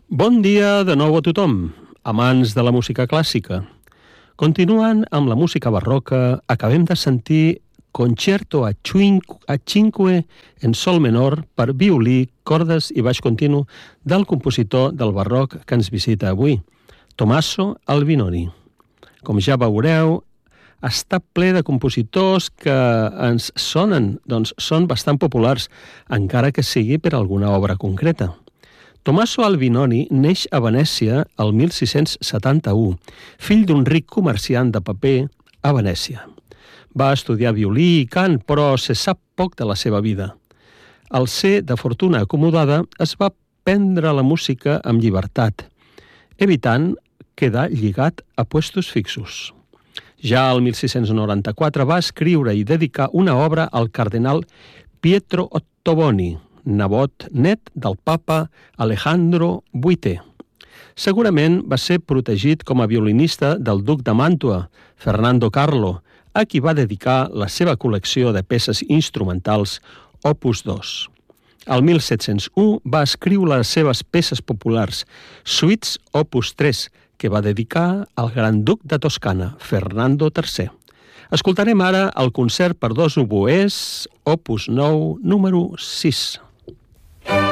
Bon dia de nou a tothom, amants de la música clàssica. Continuant amb la música barroca, acabem de sentir Concerto a cinque en sol menor per violí, cordes i baix continu del compositor del barroc que ens visita avui, Tommaso Albinoni. Com ja veureu, està ple de compositors que ens sonen, doncs són bastant populars, encara que sigui per alguna obra concreta. Tommaso Albinoni neix a Venècia el 1671, fill d'un ric comerciant de paper a Venècia. Va estudiar violí i cant, però se sap poc de la seva vida. Al ser de fortuna acomodada, es va prendre la música amb llibertat, evitant quedar lligat a puestos fixos. Ja el 1694 va escriure i dedicar una obra al cardenal Pietro Ottoboni, nebot net del papa Alejandro VIII. Segurament va ser protegit com a violinista del duc de Màntua, Fernando Carlo, a qui va dedicar la seva col·lecció de peces instrumentals Opus 2. El 1701 va escriure les seves peces populars, Suites Opus 3, que va dedicar al gran duc de Toscana, Fernando III. Escoltarem ara el concert per dos oboès, Opus 9, número 6.